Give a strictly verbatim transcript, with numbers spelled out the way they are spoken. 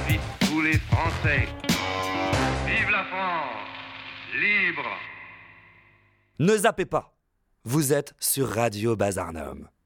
j'invite tous les Français. Vive la France, libre. Ne zappez pas, vous êtes sur Radio Bazarnum.